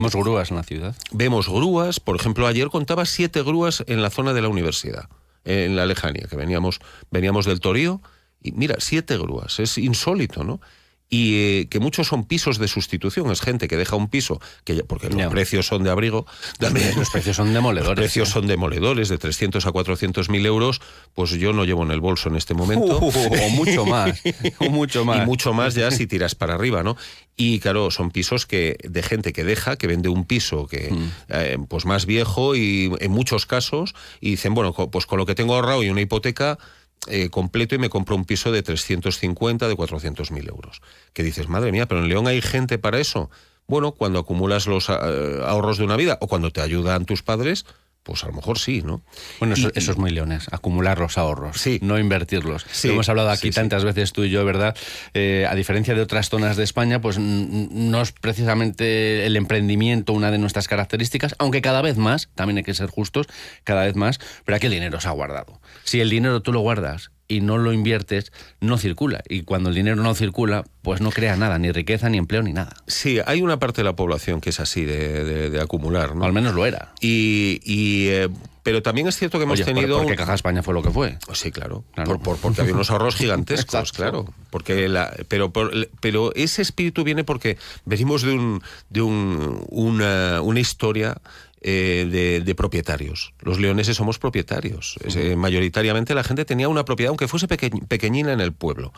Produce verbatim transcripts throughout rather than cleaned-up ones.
¿Vemos grúas en la ciudad? Vemos grúas, por ejemplo, ayer contaba siete grúas en la zona de la universidad, en la lejanía, que veníamos, veníamos del Torío, y mira, siete grúas, es insólito, ¿no? Y eh, que muchos son pisos de sustitución, es gente que deja un piso, que porque los no. precios son de abrigo, también, los precios son demoledores. Los precios ¿eh? son demoledores, de trescientos a cuatrocientos mil euros, pues yo no llevo en el bolso en este momento. Uh, o mucho más, o mucho más. Y mucho más ya si tiras para arriba, ¿no? Y claro, son pisos que de gente que deja, que vende un piso que mm. eh, pues más viejo y en muchos casos, y dicen, bueno, pues con lo que tengo ahorrado y una hipoteca, Eh, completo y me compro un piso de trescientos cincuenta, de cuatrocientos mil euros. Que dices, madre mía, pero en León hay gente para eso. Bueno, cuando acumulas los eh, ahorros de una vida o cuando te ayudan tus padres, pues a lo mejor sí, ¿no? Bueno, eso, y, eso es muy leones, acumular los ahorros, sí. no invertirlos. Sí, Lo hemos hablado aquí sí, tantas sí. veces tú y yo, ¿verdad? Eh, a diferencia de otras zonas de España, pues no es precisamente el emprendimiento una de nuestras características, aunque cada vez más, también hay que ser justos, cada vez más, pero aquí el dinero se ha guardado. Si el dinero tú lo guardas y no lo inviertes, no circula. Y cuando el dinero no circula, pues no crea nada, ni riqueza, ni empleo, ni nada. Sí, hay una parte de la población que es así, de, de, de acumular, ¿no? O al menos lo era. Y... y eh, pero también es cierto que hemos Oye, tenido... porque Caja España fue lo que fue. Oh, sí, claro. claro. Por, por, porque había unos ahorros gigantescos, claro. Porque la, pero, por, pero ese espíritu viene porque venimos de, un, de un, una, una historia... Eh, de, de propietarios. Los leoneses somos propietarios. Uh-huh. Eh, mayoritariamente la gente tenía una propiedad, aunque fuese peque, pequeñina en el pueblo.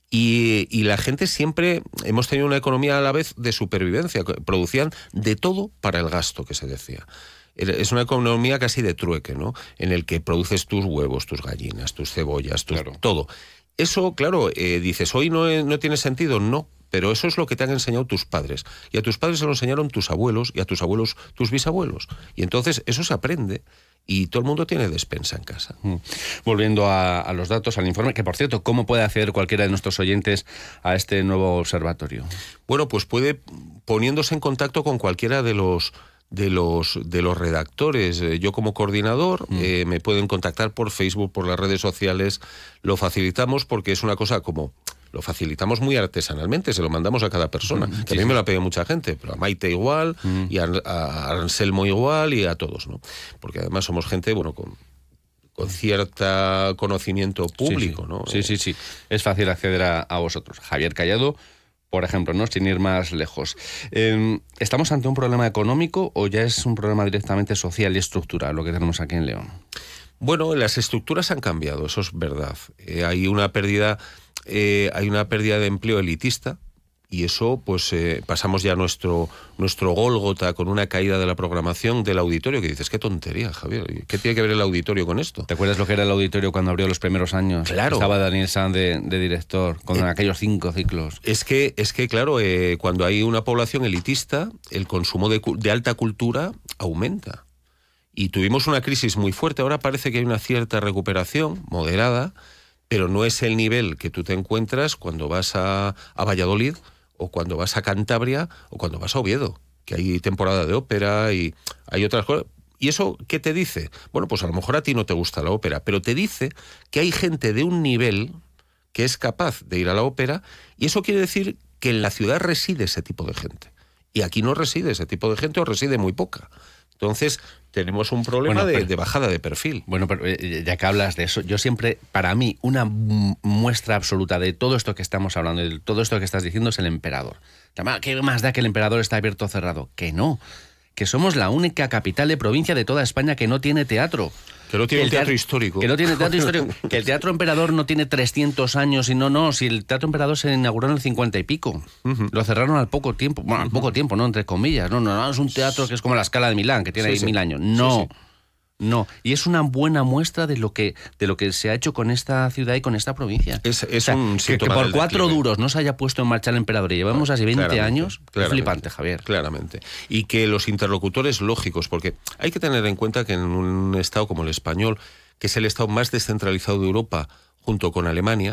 Y, y la gente siempre, hemos tenido una economía a la vez de supervivencia, producían de todo para el gasto, que se decía. Es una economía casi de trueque, ¿no? En el que produces tus huevos, tus gallinas, tus cebollas, tus, claro. todo. Eso, claro, eh, dices, hoy no, no tiene sentido, no. Pero eso es lo que te han enseñado tus padres. Y a tus padres se lo enseñaron tus abuelos, y a tus abuelos tus bisabuelos. Y entonces eso se aprende, y todo el mundo tiene despensa en casa. Mm. Volviendo a, a los datos, al informe, que por cierto, ¿cómo puede acceder cualquiera de nuestros oyentes a este nuevo observatorio? Bueno, pues puede poniéndose en contacto con cualquiera de los... de los de los redactores. Yo como coordinador mm. eh, me pueden contactar por Facebook, por las redes sociales, lo facilitamos porque es una cosa como... Lo facilitamos muy artesanalmente, se lo mandamos a cada persona. Mm, sí, que a mí sí. me lo ha pedido mucha gente, pero a Maite igual, mm. y a, a Anselmo igual, y a todos, ¿no? Porque además somos gente, bueno, con, con cierto conocimiento público, sí, sí. ¿no? Sí, sí, sí. Es fácil acceder a, a vosotros. Javier Callado, por ejemplo, ¿no? Sin ir más lejos. Eh, ¿Estamos ante un problema económico o ya es un problema directamente social y estructural lo que tenemos aquí en León? Bueno, las estructuras han cambiado, eso es verdad. Eh, hay una pérdida... Eh, hay una pérdida de empleo elitista y eso, pues eh, pasamos ya nuestro nuestro Gólgota con una caída de la programación del auditorio, que dices, qué tontería, Javier, ¿qué tiene que ver el auditorio con esto? ¿Te acuerdas lo que era el auditorio cuando abrió los primeros años? Claro. Estaba Daniel Sanz de, de director, con eh, aquellos cinco ciclos. Es que, es que claro, eh, cuando hay una población elitista, el consumo de, de alta cultura aumenta. Y tuvimos una crisis muy fuerte, ahora parece que hay una cierta recuperación moderada, pero no es el nivel que tú te encuentras cuando vas a, a Valladolid o cuando vas a Cantabria o cuando vas a Oviedo, que hay temporada de ópera y hay otras cosas. ¿Y eso qué te dice? Bueno, pues a lo mejor a ti no te gusta la ópera, pero te dice que hay gente de un nivel que es capaz de ir a la ópera, y eso quiere decir que en la ciudad reside ese tipo de gente. Y aquí no reside ese tipo de gente o reside muy poca. Entonces, tenemos un problema bueno, pero, de, de bajada de perfil. Bueno, pero ya que hablas de eso, yo siempre, para mí, una muestra absoluta de todo esto que estamos hablando, de todo esto que estás diciendo, es el emperador. ¿Qué más da que el emperador está abierto o cerrado? Que no, que somos la única capital de provincia de toda España que no tiene teatro. Que no tiene que un teatro, teatro histórico. Que no tiene teatro histórico. Que el Teatro Emperador no tiene trescientos años y no, no. Si el Teatro Emperador se inauguró en el cincuenta y pico. Uh-huh. Lo cerraron al poco tiempo. Bueno, al uh-huh. poco tiempo, ¿no? Entre comillas. No, no, no. Es un teatro que es como la Scala de Milán, que tiene sí, ahí sí. mil años. No. Sí, sí. No, y es una buena muestra de lo que de lo que se ha hecho con esta ciudad y con esta provincia. Es, es o sea, un que, que por cuatro declive. duros no se haya puesto en marcha el emperador y llevamos así veinte claramente, años, es flipante, Javier. Claramente. Y que los interlocutores lógicos, porque hay que tener en cuenta que en un estado como el español, que es el estado más descentralizado de Europa, junto con Alemania,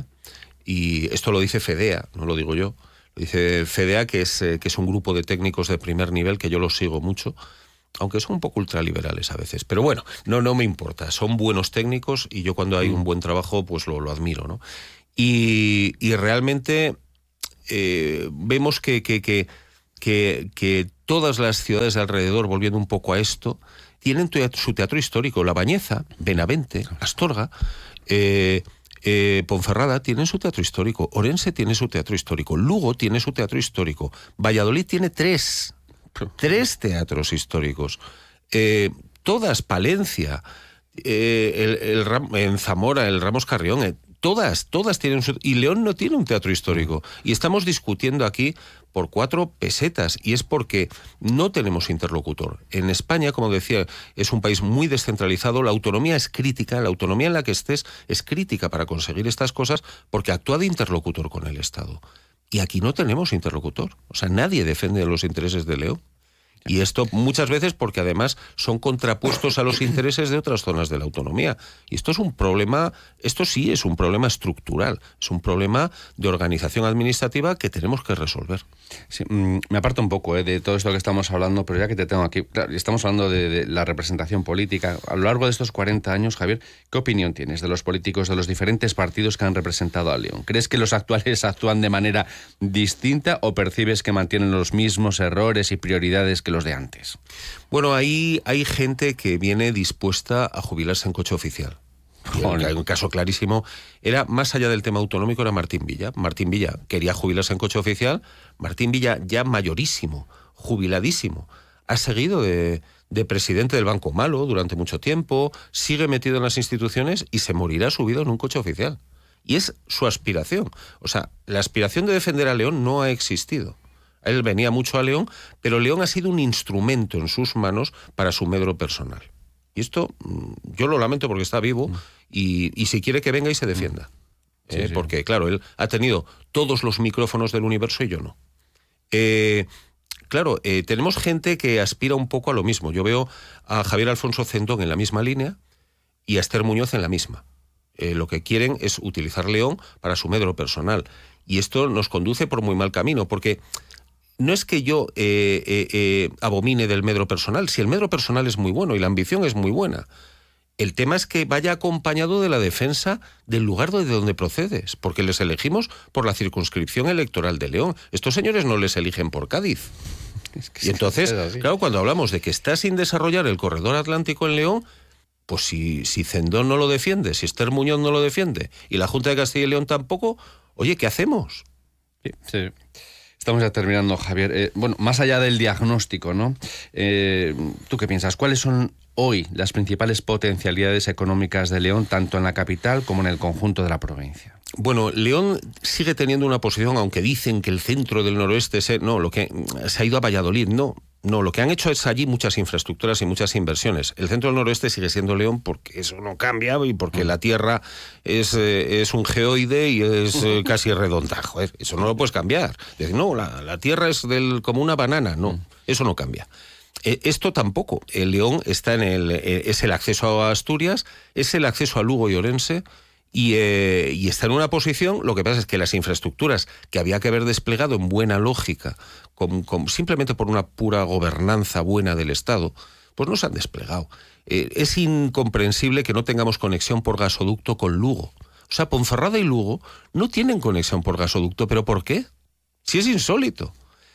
y esto lo dice FEDEA, no lo digo yo, lo dice FEDEA, que es, que es un grupo de técnicos de primer nivel, que yo los sigo mucho, aunque son un poco ultraliberales a veces, pero bueno, no, no me importa, son buenos técnicos y yo cuando hay un buen trabajo pues lo, lo admiro, ¿no? Y, y realmente eh, vemos que, que, que, que, que todas las ciudades de alrededor, volviendo un poco a esto, tienen teatro, su teatro histórico. La Bañeza, Benavente, Astorga, eh, eh, Ponferrada tienen su teatro histórico, Orense tiene su teatro histórico, Lugo tiene su teatro histórico, Valladolid tiene tres, tres teatros históricos, eh, todas, Palencia, eh, el, el, en Zamora, el Ramos Carrión, eh, Todas, todas tienen su... Y León no tiene un teatro histórico. Y estamos discutiendo aquí por cuatro pesetas. Y es porque no tenemos interlocutor. En España, como decía, es un país muy descentralizado. La autonomía es crítica. La autonomía en la que estés es crítica para conseguir estas cosas porque actúa de interlocutor con el Estado. Y aquí no tenemos interlocutor. O sea, nadie defiende los intereses de León. Y esto muchas veces porque además son contrapuestos a los intereses de otras zonas de la autonomía. Y esto es un problema, esto sí es un problema estructural, es un problema de organización administrativa que tenemos que resolver. Sí, me aparto un poco eh, de todo esto que estamos hablando, pero ya que te tengo aquí, claro, estamos hablando de, de la representación política. A lo largo de estos cuarenta años, Javier, ¿qué opinión tienes de los políticos de los diferentes partidos que han representado a León? ¿Crees que los actuales actúan de manera distinta o percibes que mantienen los mismos errores y prioridades que los de antes? Bueno, ahí hay gente que viene dispuesta a jubilarse en coche oficial. Hay un caso clarísimo, era más allá del tema autonómico, era Martín Villa. Martín Villa quería jubilarse en coche oficial. Martín Villa, ya mayorísimo, jubiladísimo, ha seguido de, de presidente del Banco Malo durante mucho tiempo, sigue metido en las instituciones y se morirá subido en un coche oficial. Y es su aspiración. O sea, la aspiración de defender a León no ha existido. Él venía mucho a León, pero León ha sido un instrumento en sus manos para su medro personal. Y esto yo lo lamento porque está vivo y, y si quiere que venga y se defienda. Sí, eh, sí. Porque, claro, él ha tenido todos los micrófonos del universo y yo no. Eh, claro, eh, tenemos gente que aspira un poco a lo mismo. Yo veo a Javier Alfonso Cendón en la misma línea y a Esther Muñoz en la misma. Eh, lo que quieren es utilizar León para su medro personal. Y esto nos conduce por muy mal camino, porque... No es que yo eh, eh, eh, abomine del medro personal, si el medro personal es muy bueno y la ambición es muy buena. El tema es que vaya acompañado de la defensa del lugar de donde procedes, porque les elegimos por la circunscripción electoral de León. Estos señores no les eligen por Cádiz. Es que y entonces, claro, cuando hablamos de que está sin desarrollar el corredor atlántico en León, pues si, si Cendón no lo defiende, si Esther Muñoz no lo defiende y la Junta de Castilla y León tampoco, oye, ¿qué hacemos? Sí, sí. Estamos ya terminando, Javier. Eh, bueno, más allá del diagnóstico, ¿no? Eh, ¿Tú qué piensas? ¿Cuáles son hoy las principales potencialidades económicas de León, tanto en la capital como en el conjunto de la provincia? Bueno, León sigue teniendo una posición, aunque dicen que el centro del noroeste se, no, lo que se ha ido a Valladolid, no. No, lo que han hecho es allí muchas infraestructuras y muchas inversiones. El centro del noroeste sigue siendo León porque eso no cambia y porque la tierra es, eh, es un geoide y es eh, casi redonda. Joder, eso no lo puedes cambiar. Decir, no, la, la tierra es del, como una banana. No, eso no cambia. Eh, esto tampoco. El León está en el, eh, es el acceso a Asturias, es el acceso a Lugo y Orense. Y, eh, y está en una posición, lo que pasa es que las infraestructuras que había que haber desplegado en buena lógica, con, con, simplemente por una pura gobernanza buena del Estado, pues no se han desplegado. Eh, es incomprensible que no tengamos conexión por gasoducto con Lugo. O sea, Ponferrada y Lugo no tienen conexión por gasoducto, ¿pero por qué? Si es insólito.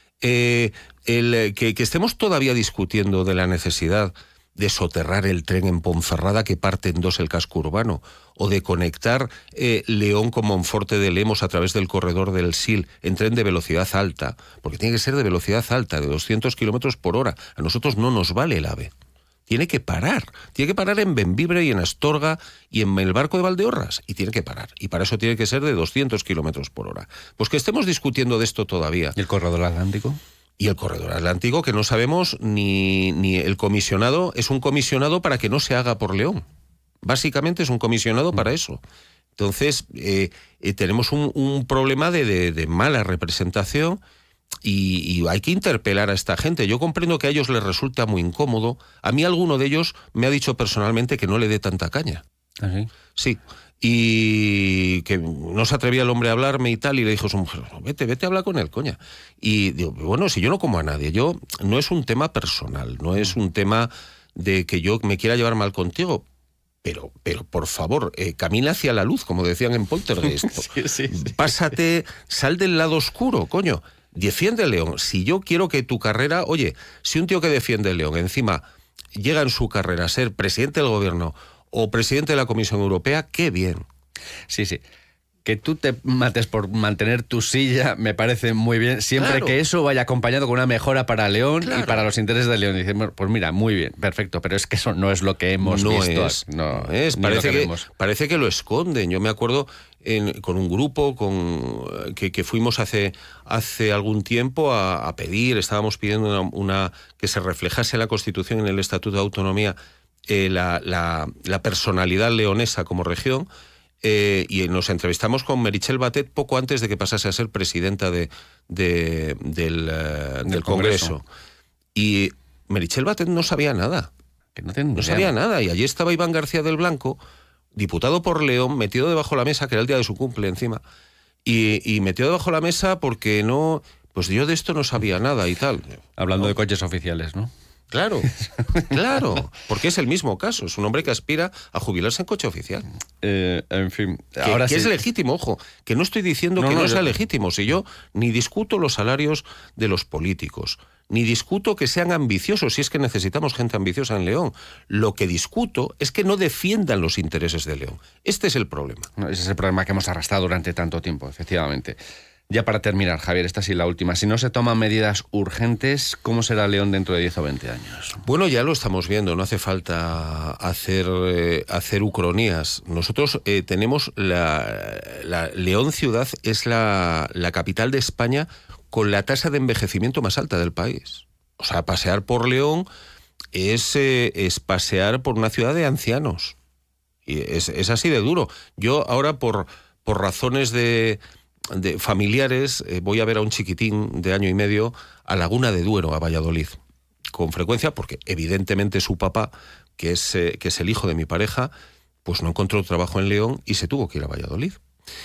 Eh, el, que, que estemos todavía discutiendo de la necesidad de soterrar el tren en Ponferrada que parte en dos el casco urbano, o de conectar eh, León con Monforte de Lemos a través del corredor del Sil en tren de velocidad alta, porque tiene que ser de velocidad alta, de doscientos kilómetros por hora. A nosotros no nos vale el AVE. Tiene que parar. Tiene que parar en Bembibre y en Astorga y en el Barco de Valdeorras. Y tiene que parar. Y para eso tiene que ser de doscientos kilómetros por hora. Pues que estemos discutiendo de esto todavía. ¿Y el corredor atlántico? Y el corredor atlántico, que no sabemos ni, ni el comisionado, es un comisionado para que no se haga por León. Básicamente es un comisionado para eso. Entonces, eh, eh, tenemos un, un problema de, de, de mala representación y, y hay que interpelar a esta gente. Yo comprendo que a ellos les resulta muy incómodo. A mí alguno de ellos me ha dicho personalmente que no le dé tanta caña. ¿Ah, sí? Sí. Y que no se atrevía el hombre a hablarme y tal, y le dijo a su mujer, vete, vete a hablar con él, coña. Y digo, bueno, si yo no como a nadie, yo no es un tema personal, no es un tema de que yo me quiera llevar mal contigo, pero, pero por favor, eh, camina hacia la luz, como decían en Poltergeist. Sí, sí, sí. Pásate, sal del lado oscuro, coño. defiende el León. Si yo quiero que tu carrera, oye, si un tío que defiende el León encima llega en su carrera a ser presidente del gobierno o presidente de la Comisión Europea, qué bien. Sí, sí. Que tú te mates por mantener tu silla me parece muy bien, siempre claro. que eso vaya acompañado con una mejora para León claro. y para los intereses de León. Y dices, pues mira, muy bien, perfecto, pero es que eso no es lo que hemos no visto. Es, no, no es, parece que, que parece que lo esconden. Yo me acuerdo en, con un grupo con, que, que fuimos hace, hace algún tiempo a, a pedir, estábamos pidiendo una, una que se reflejase en la Constitución, en el Estatuto de Autonomía, eh, la, la, la personalidad leonesa como región. Eh, y nos entrevistamos con Meritxell Batet poco antes de que pasase a ser presidenta de, de, del, uh, del, del Congreso. Congreso. Y Meritxell Batet no sabía nada. Que no no sabía nada. Y allí estaba Iván García del Blanco, diputado por León, metido debajo de la mesa, que era el día de su cumple encima, y, y metido debajo de la mesa porque no... Pues yo de esto no sabía nada y tal. Hablando ¿no? de coches oficiales, ¿no? Claro, claro, porque es el mismo caso, es un hombre que aspira a jubilarse en coche oficial. Eh, en fin, que, ahora que sí. es legítimo, ojo, que no estoy diciendo no, que no, no sea yo... legítimo, si yo ni discuto los salarios de los políticos, ni discuto que sean ambiciosos, si es que necesitamos gente ambiciosa en León. Lo que discuto es que no defiendan los intereses de León. Este es el problema. No, ese es el problema que hemos arrastrado durante tanto tiempo, efectivamente. Ya para terminar, Javier, esta sí la última. Si no se toman medidas urgentes, ¿cómo será León dentro de diez o veinte años? Bueno, ya lo estamos viendo, no hace falta hacer, eh, hacer ucronías. Nosotros eh, tenemos la, la León ciudad es la, la capital de España con la tasa de envejecimiento más alta del país. O sea, pasear por León es, eh, es pasear por una ciudad de ancianos. Y es, es así de duro. Yo ahora, por, por razones de... de familiares, eh, voy a ver a un chiquitín de año y medio a Laguna de Duero, a Valladolid, con frecuencia, porque evidentemente su papá, que es, eh, que es el hijo de mi pareja, pues no encontró trabajo en León y se tuvo que ir a Valladolid.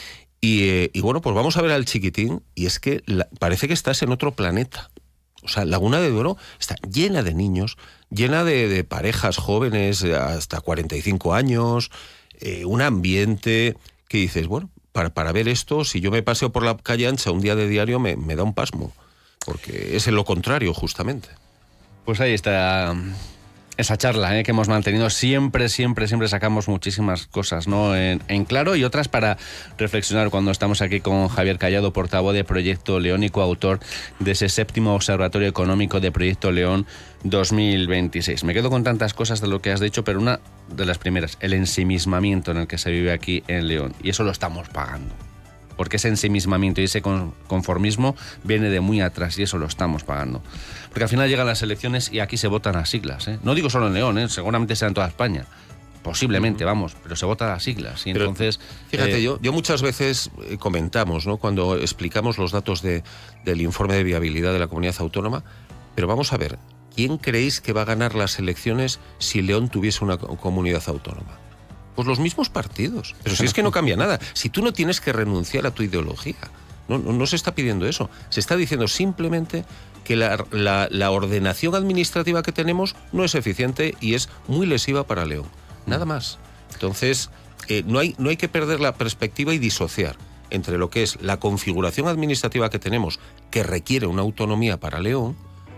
Y, eh, y bueno, pues vamos a ver al chiquitín, y es que la, parece que estás en otro planeta. O sea, Laguna de Duero está llena de niños, llena de, de parejas jóvenes hasta cuarenta y cinco años, eh, un ambiente que dices, bueno, Para, para ver esto, si yo me paseo por la calle ancha un día de diario, me, me da un pasmo, porque es en lo contrario, justamente. Pues ahí está esa charla ¿eh? que hemos mantenido. Siempre, siempre, siempre sacamos muchísimas cosas, ¿no? en, en claro, y otras para reflexionar cuando estamos aquí con Javier Callado, portavoz de Proyecto León y coautor de ese séptimo Observatorio Económico de Proyecto León dos mil veintiséis. Me quedo con tantas cosas de lo que has dicho, pero una de las primeras, el ensimismamiento en el que se vive aquí en León, y eso lo estamos pagando. Porque ese ensimismamiento y ese conformismo viene de muy atrás y eso lo estamos pagando. Porque al final llegan las elecciones y aquí se votan las siglas. ¿eh? No digo solo en León, ¿eh? seguramente sea en toda España. Posiblemente, uh-huh. vamos, pero se votan las siglas. Y pero, entonces, fíjate, eh, yo, yo muchas veces comentamos, ¿no? Cuando explicamos los datos de, del informe de viabilidad de la comunidad autónoma, pero vamos a ver, ¿quién creéis que va a ganar las elecciones si León tuviese una comunidad autónoma? Pues los mismos partidos. Pero si es que no cambia nada. Si tú no tienes que renunciar a tu ideología. No, no, no se está pidiendo eso. Se está diciendo simplemente que la, la, la ordenación administrativa que tenemos no es eficiente y es muy lesiva para León. Nada más. Entonces, eh, no hay, no hay que perder la perspectiva y disociar entre lo que es la configuración administrativa que tenemos, que requiere una autonomía para León,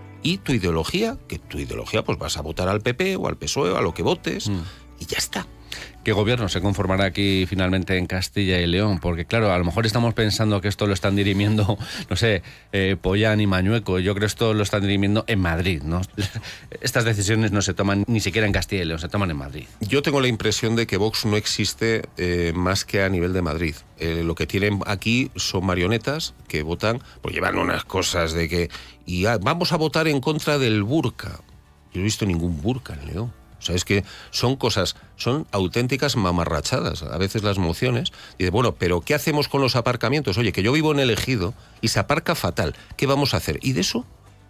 y tu ideología, que tu ideología pues vas a votar al P P o al P S O E o a lo que votes, mm. y ya está. ¿Qué gobierno se conformará aquí finalmente en Castilla y León? Porque claro, a lo mejor estamos pensando que esto lo están dirimiendo, no sé, eh, Pollán y Mañueco. Yo creo que esto lo están dirimiendo en Madrid, ¿no? Estas decisiones no se toman ni siquiera en Castilla y León, se toman en Madrid. Yo tengo la impresión de que Vox no existe eh, más que a nivel de Madrid. Eh, lo que tienen aquí son marionetas que votan, pues llevan unas cosas de que y ah, vamos a votar en contra del burka. Yo no he visto ningún burka en León. O sea, es que son cosas, son auténticas mamarrachadas, a veces las mociones. Y de, bueno, pero ¿qué hacemos con los aparcamientos? Oye, que yo vivo en el Ejido y se aparca fatal. ¿Qué vamos a hacer? Y de eso,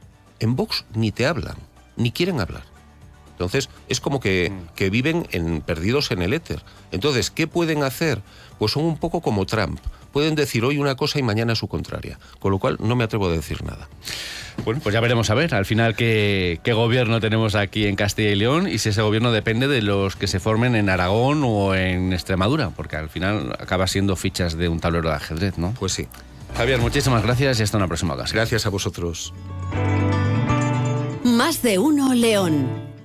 en Vox ni te hablan, ni quieren hablar. Entonces, es como que, que viven en, perdidos en el éter. Entonces, ¿qué pueden hacer? Pues son un poco como Trump. Pueden decir hoy una cosa y mañana su contraria. Con lo cual, no me atrevo a decir nada. Bueno, pues ya veremos a ver, al final, qué, qué gobierno tenemos aquí en Castilla y León y si ese gobierno depende de los que se formen en Aragón o en Extremadura, porque al final acaba siendo fichas de un tablero de ajedrez, ¿no? Pues sí. Javier, muchísimas gracias y hasta una próxima ocasión. Gracias a vosotros. Más de uno León.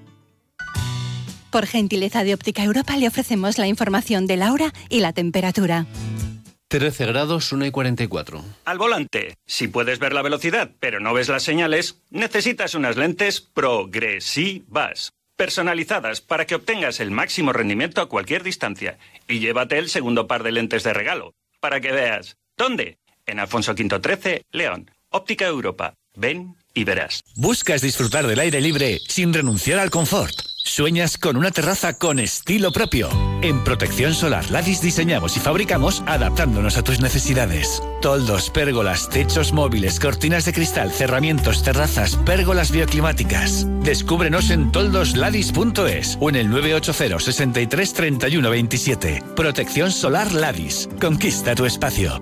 Por gentileza de Óptica Europa le ofrecemos la información de la hora y la temperatura. trece grados, una y cuarenta y cuatro. Al volante, si puedes ver la velocidad pero no ves las señales, necesitas unas lentes progresivas, personalizadas para que obtengas el máximo rendimiento a cualquier distancia. Y llévate el segundo par de lentes de regalo, para que veas. ¿Dónde? En Alfonso Quinto trece, León. Óptica Europa. Ven y verás. ¿Buscas disfrutar del aire libre sin renunciar al confort? ¿Sueñas con una terraza con estilo propio? En Protección Solar Ladis diseñamos y fabricamos adaptándonos a tus necesidades. Toldos, pérgolas, techos móviles, cortinas de cristal, cerramientos, terrazas, pérgolas bioclimáticas. Descúbrenos en toldos ladis punto es o en el nueve ocho cero, sesenta y tres, treinta y uno veintisiete. Protección Solar Ladis. Conquista tu espacio.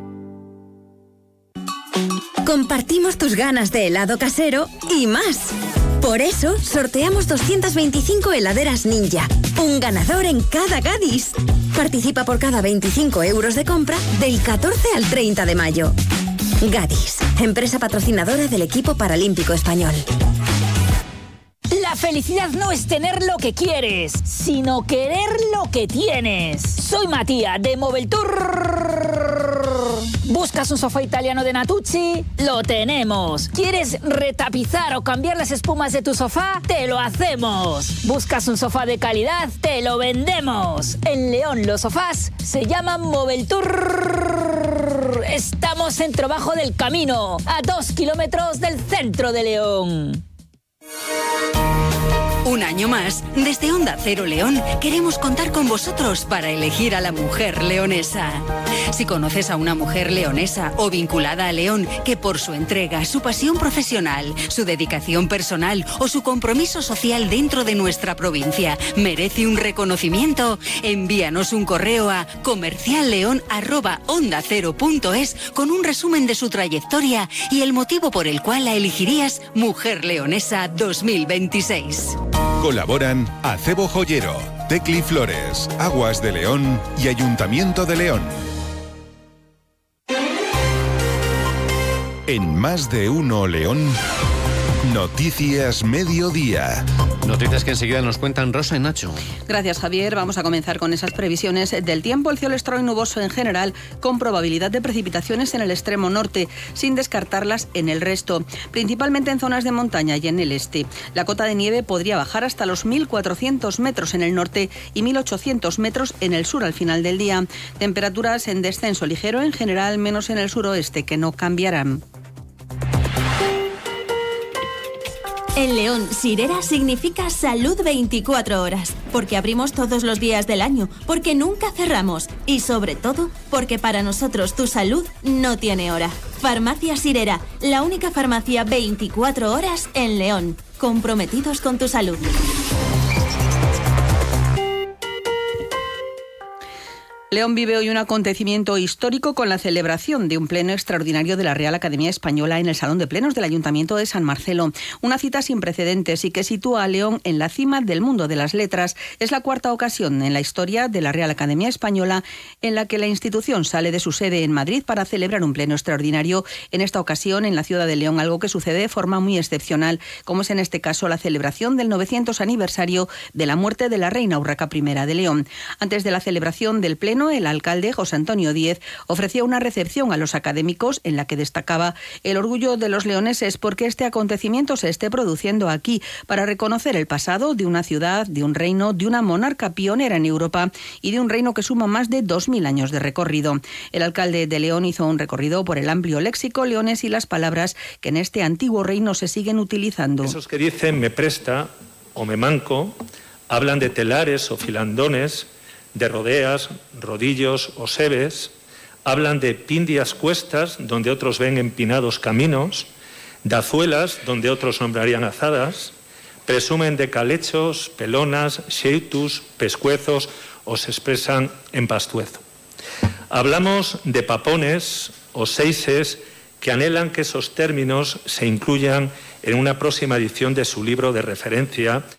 Compartimos tus ganas de helado casero y más. Por eso, sorteamos doscientas veinticinco heladeras Ninja. Un ganador en cada Gadis. Participa por cada veinticinco euros de compra del catorce al treinta de mayo. Gadis, empresa patrocinadora del equipo paralímpico español. La felicidad no es tener lo que quieres, sino querer lo que tienes. Soy Matías de Moveltour. ¿Buscas un sofá italiano de Natucci? ¡Lo tenemos! ¿Quieres retapizar o cambiar las espumas de tu sofá? ¡Te lo hacemos! ¿Buscas un sofá de calidad? ¡Te lo vendemos! En León los sofás se llaman Moveltour. Estamos en Trabajo del Camino, a dos kilómetros del centro de León. Un año más, desde Onda Cero León, queremos contar con vosotros para elegir a la mujer leonesa. Si conoces a una mujer leonesa o vinculada a León que por su entrega, su pasión profesional, su dedicación personal o su compromiso social dentro de nuestra provincia merece un reconocimiento, envíanos un correo a comercialleon arroba onda cero punto es con un resumen de su trayectoria y el motivo por el cual la elegirías Mujer Leonesa dos mil veintiséis. Colaboran Acebo Joyero, Tecli Flores, Aguas de León y Ayuntamiento de León. En Más de Uno León, Noticias Mediodía. Noticias que enseguida nos cuentan Rosa y Nacho. Gracias, Javier. Vamos a comenzar con esas previsiones del tiempo. El cielo estará hoy nuboso en general, con probabilidad de precipitaciones en el extremo norte, sin descartarlas en el resto, principalmente en zonas de montaña y en el este. La cota de nieve podría bajar hasta los mil cuatrocientos metros en el norte y mil ochocientos metros en el sur al final del día. Temperaturas en descenso ligero en general, menos en el suroeste, que no cambiarán. En León, Sirera significa salud veinticuatro horas, porque abrimos todos los días del año, porque nunca cerramos y sobre todo, porque para nosotros tu salud no tiene hora. Farmacia Sirera, la única farmacia veinticuatro horas en León, comprometidos con tu salud. León vive hoy un acontecimiento histórico con la celebración de un pleno extraordinario de la Real Academia Española en el Salón de Plenos del Ayuntamiento de San Marcelo. Una cita sin precedentes y que sitúa a León en la cima del mundo de las letras. Es la cuarta ocasión en la historia de la Real Academia Española en la que la institución sale de su sede en Madrid para celebrar un pleno extraordinario. En esta ocasión en la ciudad de León, algo que sucede de forma muy excepcional, como es en este caso la celebración del novecientos aniversario de la muerte de la reina Urraca primera de León. Antes de la celebración del pleno, el alcalde José Antonio Díez ofrecía una recepción a los académicos en la que destacaba el orgullo de los leoneses porque este acontecimiento se esté produciendo aquí para reconocer el pasado de una ciudad, de un reino, de una monarca pionera en Europa y de un reino que suma más de dos mil años de recorrido. El alcalde de León hizo un recorrido por el amplio léxico leonés y las palabras que en este antiguo reino se siguen utilizando. Esos que dicen me presta o me manco hablan de telares o filandones, de rodeas, rodillos o sebes, hablan de pindias cuestas, donde otros ven empinados caminos, de azuelas, donde otros nombrarían azadas, presumen de calechos, pelonas, xeitus, pescuezos o se expresan en pastuezo. Hablamos de papones o seises que anhelan que esos términos se incluyan en una próxima edición de su libro de referencia.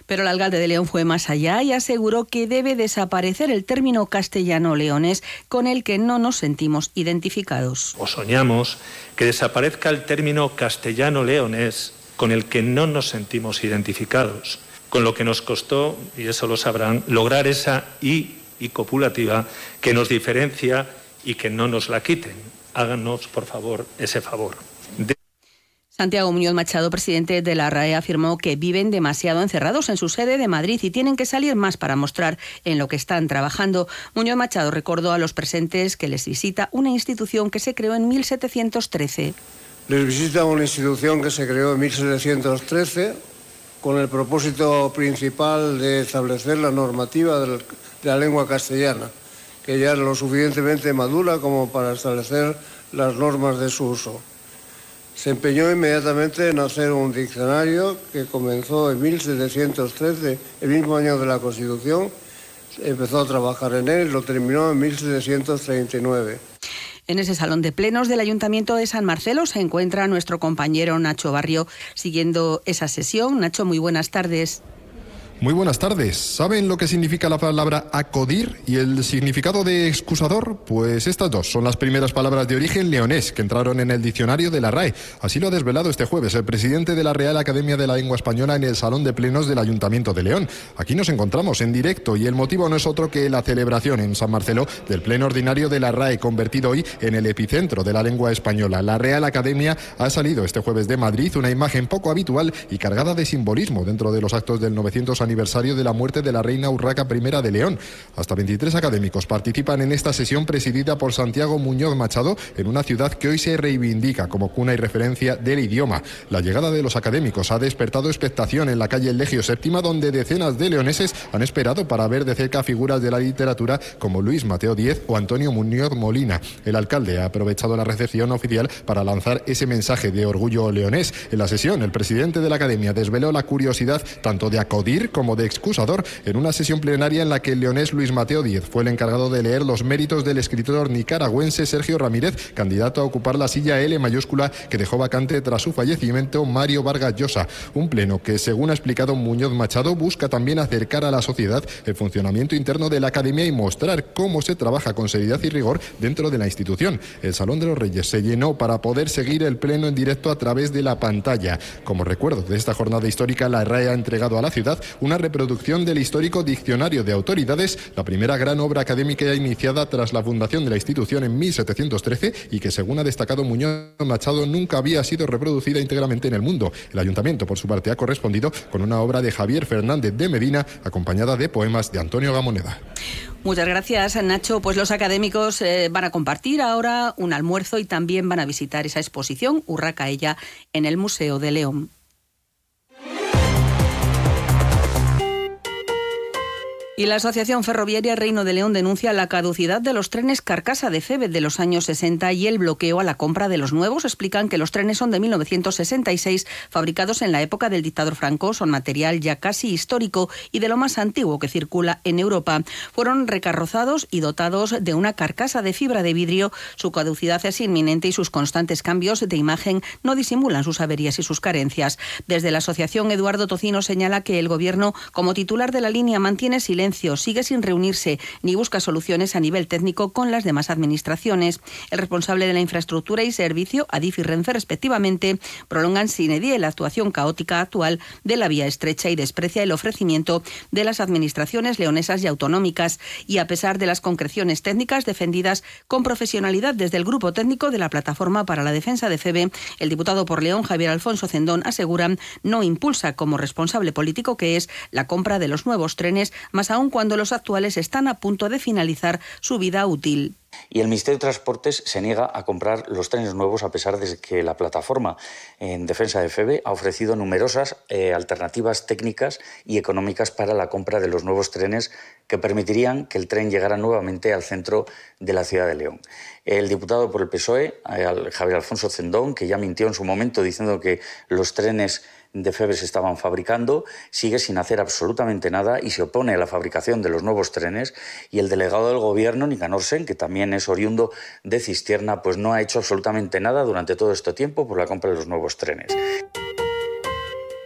Pero el alcalde de León fue más allá y aseguró que debe desaparecer el término castellano-leonés con el que no nos sentimos identificados. O soñamos que desaparezca el término castellano-leonés con el que no nos sentimos identificados, con lo que nos costó, y eso lo sabrán, lograr esa I y copulativa que nos diferencia y que no nos la quiten. Háganos, por favor, ese favor. De Santiago Muñoz Machado, presidente de la R A E, afirmó que viven demasiado encerrados en su sede de Madrid y tienen que salir más para mostrar en lo que están trabajando. Muñoz Machado recordó a los presentes que les visita una institución que se creó en mil setecientos trece. Les visita una institución que se creó en mil setecientos trece con el propósito principal de establecer la normativa de la lengua castellana, que ya era lo suficientemente madura como para establecer las normas de su uso. Se empeñó inmediatamente en hacer un diccionario que comenzó en mil setecientos trece, el mismo año de la Constitución. Empezó a trabajar en él y lo terminó en mil setecientos treinta y nueve. En ese salón de plenos del Ayuntamiento de San Marcelo se encuentra nuestro compañero Nacho Barrio siguiendo esa sesión. Nacho, muy buenas tardes. Muy buenas tardes. ¿Saben lo que significa la palabra acudir y el significado de excusador? Pues estas dos son las primeras palabras de origen leonés que entraron en el diccionario de la R A E. Así lo ha desvelado este jueves el presidente de la Real Academia de la Lengua Española en el Salón de Plenos del Ayuntamiento de León. Aquí nos encontramos en directo y el motivo no es otro que la celebración en San Marcelo del pleno ordinario de la R A E, convertido hoy en el epicentro de la lengua española. La Real Academia ha salido este jueves de Madrid, una imagen poco habitual y cargada de simbolismo dentro de los actos del novecientos aniversario de la muerte de la reina Urraca I de León. Hasta veintitrés académicos participan en esta sesión presidida por Santiago Muñoz Machado en una ciudad que hoy se reivindica como cuna y referencia del idioma. La llegada de los académicos ha despertado expectación en la calle Elegio séptima, donde decenas de leoneses han esperado para ver de cerca figuras de la literatura como Luis Mateo Díez o Antonio Muñoz Molina. El alcalde ha aprovechado la recepción oficial para lanzar ese mensaje de orgullo leonés. En la sesión, el presidente de la Academia desveló la curiosidad tanto de acudir como de excusador en una sesión plenaria en la que el leonés Luis Mateo Díez fue el encargado de leer los méritos del escritor nicaragüense Sergio Ramírez, candidato a ocupar la silla L mayúscula que dejó vacante tras su fallecimiento Mario Vargas Llosa. Un pleno que, según ha explicado Muñoz Machado, busca también acercar a la sociedad el funcionamiento interno de la Academia y mostrar cómo se trabaja con seriedad y rigor dentro de la institución. El Salón de los Reyes se llenó para poder seguir el pleno en directo a través de la pantalla. Como recuerdo de esta jornada histórica, la R A E ha entregado a la ciudad una reproducción del histórico Diccionario de Autoridades, la primera gran obra académica iniciada tras la fundación de la institución en mil setecientos trece y que, según ha destacado Muñoz Machado, nunca había sido reproducida íntegramente en el mundo. El Ayuntamiento, por su parte, ha correspondido con una obra de Javier Fernández de Medina, acompañada de poemas de Antonio Gamoneda. Muchas gracias, Nacho. Pues los académicos eh, van a compartir ahora un almuerzo y también van a visitar esa exposición Urraca Ella en el Museo de León. Y la Asociación Ferroviaria Reino de León denuncia la caducidad de los trenes Carcasa de Feve de los años sesenta y el bloqueo a la compra de los nuevos. Explican que los trenes son de mil novecientos sesenta y seis, fabricados en la época del dictador Franco, son material ya casi histórico y de lo más antiguo que circula en Europa. Fueron recarrozados y dotados de una carcasa de fibra de vidrio. Su caducidad es inminente y sus constantes cambios de imagen no disimulan sus averías y sus carencias. Desde la asociación, Eduardo Tocino señala que el Gobierno, como titular de la línea, mantiene silencio, sigue sin reunirse ni busca soluciones a nivel técnico con las demás administraciones. El responsable de la infraestructura y servicio, Adif y Renfe respectivamente, prolongan sin edie la actuación caótica actual de la vía estrecha y desprecia el ofrecimiento de las administraciones leonesas y autonómicas. Y a pesar de las concreciones técnicas defendidas con profesionalidad desde el grupo técnico de la Plataforma para la Defensa de Feve, el diputado por León, Javier Alfonso Cendón, asegura no impulsa como responsable político que es la compra de los nuevos trenes, más aún cuando los actuales están a punto de finalizar su vida útil. Y el Ministerio de Transportes se niega a comprar los trenes nuevos a pesar de que la Plataforma en Defensa de Feve ha ofrecido numerosas eh, alternativas técnicas y económicas para la compra de los nuevos trenes que permitirían que el tren llegara nuevamente al centro de la ciudad de León. El diputado por el P S O E, eh, Javier Alfonso Cendón, que ya mintió en su momento diciendo que los trenes de Feve se estaban fabricando, sigue sin hacer absolutamente nada y se opone a la fabricación de los nuevos trenes, y el delegado del Gobierno, Nicanor Sen, que también es oriundo de Cistierna, pues no ha hecho absolutamente nada durante todo este tiempo por la compra de los nuevos trenes.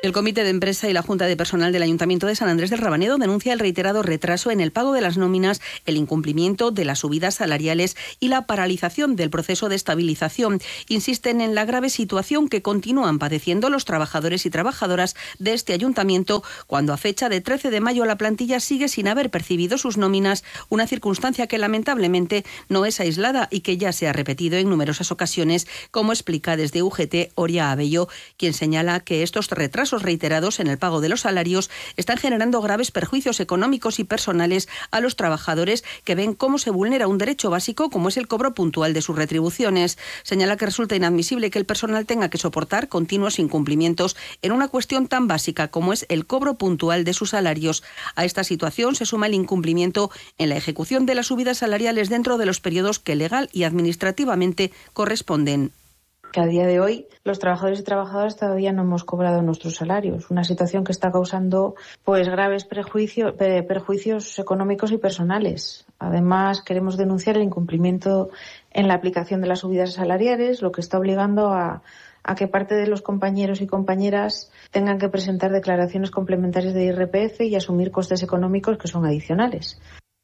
El Comité de Empresa y la Junta de Personal del Ayuntamiento de San Andrés del Rabanedo denuncia el reiterado retraso en el pago de las nóminas, el incumplimiento de las subidas salariales y la paralización del proceso de estabilización. Insisten en la grave situación que continúan padeciendo los trabajadores y trabajadoras de este ayuntamiento, cuando a fecha de trece de mayo la plantilla sigue sin haber percibido sus nóminas, una circunstancia que lamentablemente no es aislada y que ya se ha repetido en numerosas ocasiones, como explica desde U G T Oria Abello, quien señala que estos retrasos reiterados en el pago de los salarios están generando graves perjuicios económicos y personales a los trabajadores, que ven cómo se vulnera un derecho básico como es el cobro puntual de sus retribuciones. Señala que resulta inadmisible que el personal tenga que soportar continuos incumplimientos en una cuestión tan básica como es el cobro puntual de sus salarios. A esta situación se suma el incumplimiento en la ejecución de las subidas salariales dentro de los periodos que legal y administrativamente corresponden. Que a día de hoy los trabajadores y trabajadoras todavía no hemos cobrado nuestros salarios, una situación que está causando pues graves prejuicios, perjuicios económicos y personales. Además, queremos denunciar el incumplimiento en la aplicación de las subidas salariales, lo que está obligando a, a que parte de los compañeros y compañeras tengan que presentar declaraciones complementarias de I R P F y asumir costes económicos que son adicionales.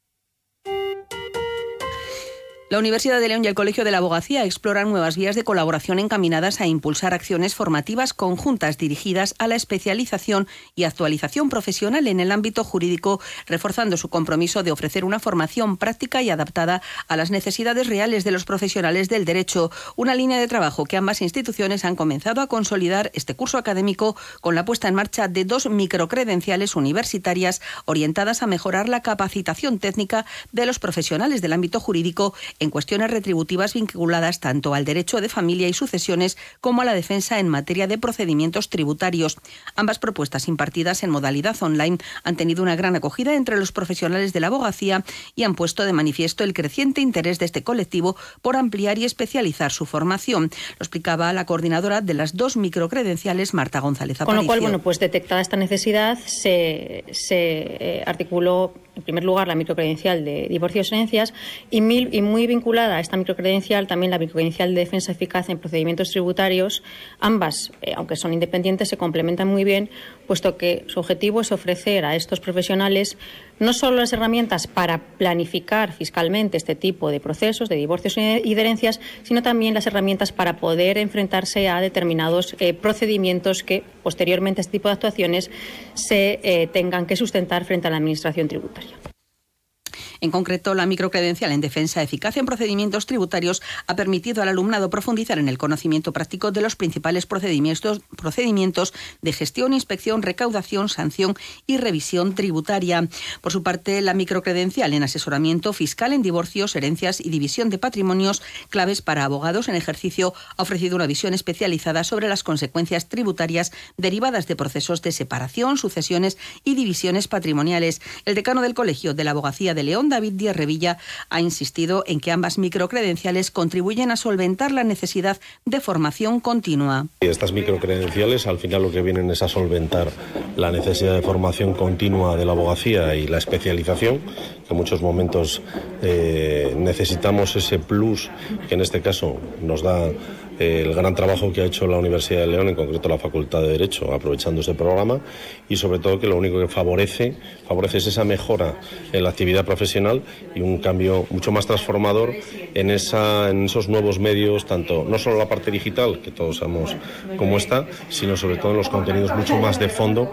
La Universidad de León y el Colegio de la Abogacía exploran nuevas vías de colaboración encaminadas a impulsar acciones formativas conjuntas dirigidas a la especialización y actualización profesional en el ámbito jurídico, reforzando su compromiso de ofrecer una formación práctica y adaptada a las necesidades reales de los profesionales del derecho, una línea de trabajo que ambas instituciones han comenzado a consolidar este curso académico con la puesta en marcha de dos microcredenciales universitarias orientadas a mejorar la capacitación técnica de los profesionales del ámbito jurídico en cuestiones retributivas vinculadas tanto al derecho de familia y sucesiones como a la defensa en materia de procedimientos tributarios. Ambas propuestas, impartidas en modalidad online, han tenido una gran acogida entre los profesionales de la abogacía y han puesto de manifiesto el creciente interés de este colectivo por ampliar y especializar su formación. Lo explicaba la coordinadora de las dos microcredenciales, Marta González Aparicio. Con lo cual, bueno, pues detectada esta necesidad, se, se eh, articuló en primer lugar la microcredencial de divorcios y herencias y, mil, y muy vinculada a esta microcredencial también la microcredencial de defensa eficaz en procedimientos tributarios. Ambas, eh, aunque son independientes, se complementan muy bien, puesto que su objetivo es ofrecer a estos profesionales no solo las herramientas para planificar fiscalmente este tipo de procesos de divorcios y de herencias, sino también las herramientas para poder enfrentarse a determinados eh, procedimientos que posteriormente a este tipo de actuaciones se eh, tengan que sustentar frente a la administración tributaria. En concreto, la microcredencial en defensa eficaz en procedimientos tributarios ha permitido al alumnado profundizar en el conocimiento práctico de los principales procedimientos, procedimientos de gestión, inspección, recaudación, sanción y revisión tributaria. Por su parte, la microcredencial en asesoramiento fiscal en divorcios, herencias y división de patrimonios, claves para abogados en ejercicio, ha ofrecido una visión especializada sobre las consecuencias tributarias derivadas de procesos de separación, sucesiones y divisiones patrimoniales. El decano del Colegio de la Abogacía de León, David Díaz Revilla, ha insistido en que ambas microcredenciales contribuyen a solventar la necesidad de formación continua. Estas microcredenciales al final lo que vienen es a solventar la necesidad de formación continua de la abogacía y la especialización, que en muchos momentos eh, necesitamos ese plus que en este caso nos da el gran trabajo que ha hecho la Universidad de León, en concreto la Facultad de Derecho, aprovechando este programa, y sobre todo que lo único que favorece, favorece es esa mejora en la actividad profesional y un cambio mucho más transformador en, esa, en esos nuevos medios, tanto no solo la parte digital, que todos sabemos cómo está, sino sobre todo en los contenidos mucho más de fondo.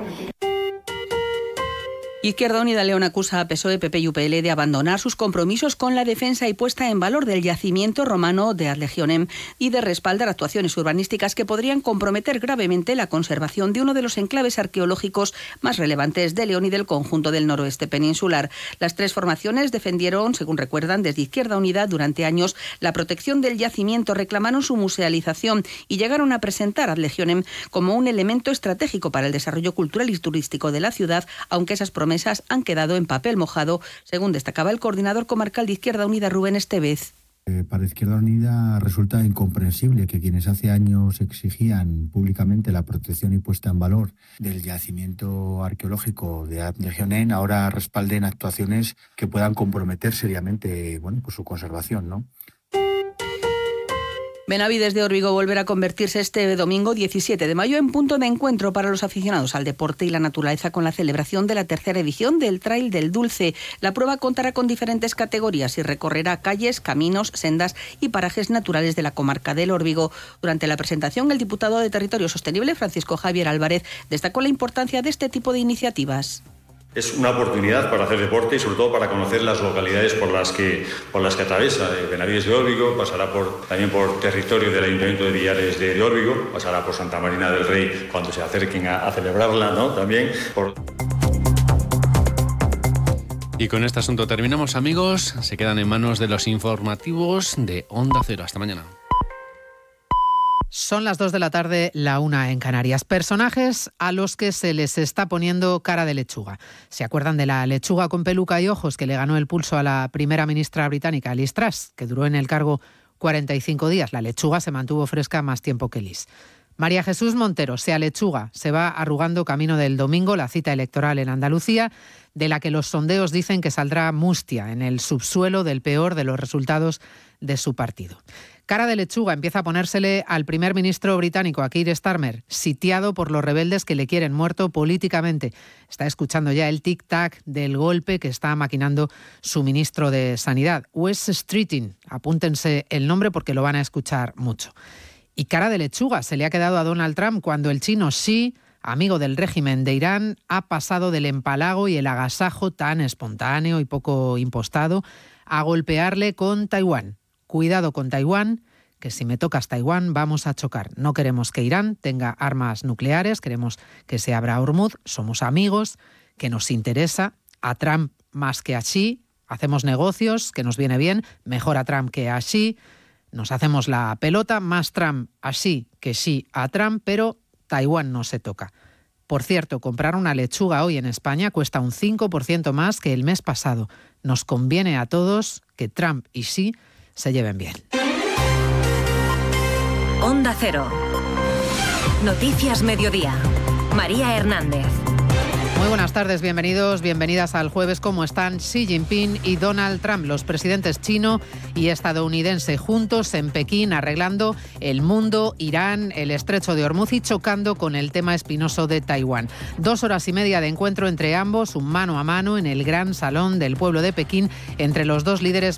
Izquierda Unida León acusa a P S O E, P P y U P L de abandonar sus compromisos con la defensa y puesta en valor del yacimiento romano de Adlegionem y de respaldar actuaciones urbanísticas que podrían comprometer gravemente la conservación de uno de los enclaves arqueológicos más relevantes de León y del conjunto del noroeste peninsular. Las tres formaciones defendieron, según recuerdan, desde Izquierda Unida durante años la protección del yacimiento, reclamaron su musealización y llegaron a presentar Adlegionem como un elemento estratégico para el desarrollo cultural y turístico de la ciudad, aunque esas promesas han quedado en papel mojado, según destacaba el coordinador comarcal de Izquierda Unida, Rubén Estevez. Eh, para Izquierda Unida resulta incomprensible que quienes hace años exigían públicamente la protección y puesta en valor del yacimiento arqueológico de Adlegionem ahora respalden actuaciones que puedan comprometer seriamente, bueno, pues su conservación, ¿no? Benavides de Órbigo volverá a convertirse este domingo diecisiete de mayo en punto de encuentro para los aficionados al deporte y la naturaleza con la celebración de la tercera edición del Trail del Dulce. La prueba contará con diferentes categorías y recorrerá calles, caminos, sendas y parajes naturales de la comarca del Órbigo. Durante la presentación, el diputado de Territorio Sostenible, Francisco Javier Álvarez, destacó la importancia de este tipo de iniciativas. Es una oportunidad para hacer deporte y sobre todo para conocer las localidades por las que, por las que atraviesa. Benavides de Órbigo pasará por, también por territorio del Ayuntamiento de Villares de, de Órbigo, pasará por Santa Marina del Rey cuando se acerquen a, a celebrarla, ¿no? También por... Y con este asunto terminamos, amigos. Se quedan en manos de los informativos de Onda Cero. Hasta mañana. Son las dos de la tarde, la una en Canarias. Personajes a los que se les está poniendo cara de lechuga. ¿Se acuerdan de la lechuga con peluca y ojos que le ganó el pulso a la primera ministra británica, Liz Truss, que duró en el cargo cuarenta y cinco días? La lechuga se mantuvo fresca más tiempo que Liz. María Jesús Montero se alechuga, se va arrugando camino del domingo, la cita electoral en Andalucía, de la que los sondeos dicen que saldrá mustia en el subsuelo del peor de los resultados de su partido. Cara de lechuga empieza a ponérsele al primer ministro británico, a Keir Starmer, sitiado por los rebeldes que le quieren muerto políticamente. Está escuchando ya el tic-tac del golpe que está maquinando su ministro de Sanidad. Wes Streeting, apúntense el nombre porque lo van a escuchar mucho. Y cara de lechuga se le ha quedado a Donald Trump cuando el chino Xi, amigo del régimen de Irán, ha pasado del empalago y el agasajo tan espontáneo y poco impostado a golpearle con Taiwán. Cuidado con Taiwán, que si me tocas Taiwán vamos a chocar. No queremos que Irán tenga armas nucleares, queremos que se abra Hormuz, somos amigos, que nos interesa, a Trump más que a Xi, hacemos negocios, que nos viene bien, mejor a Trump que a Xi, nos hacemos la pelota, más Trump a Xi que Xi a Trump, pero Taiwán no se toca. Por cierto, comprar una lechuga hoy en España cuesta un cinco por ciento más que el mes pasado. Nos conviene a todos que Trump y Xi se lleven bien. Onda Cero. Noticias Mediodía. María Hernández. Muy buenas tardes, bienvenidos, bienvenidas al jueves. ¿Cómo están Xi Jinping y Donald Trump, los presidentes chino y estadounidense, juntos en Pekín arreglando el mundo, Irán, el estrecho de Hormuz y chocando con el tema espinoso de Taiwán? Dos horas y media de encuentro entre ambos, un mano a mano en el gran salón del pueblo de Pekín, entre los dos líderes